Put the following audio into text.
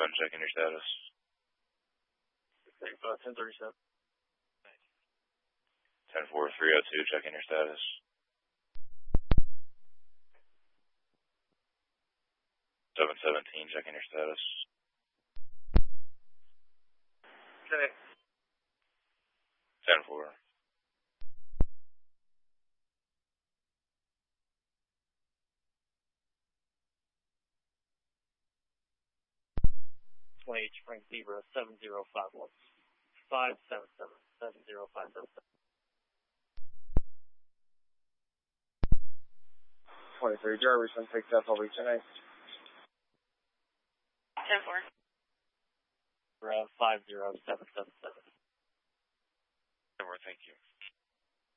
checking your status. 1037. 10-4-302, checking your status. 717, checking your status. 10-4. 28 Frank Zebra 7051 577 70577. 23 Jarvis, takes up over tonight. 10-4. 50777. 10-4, thank you.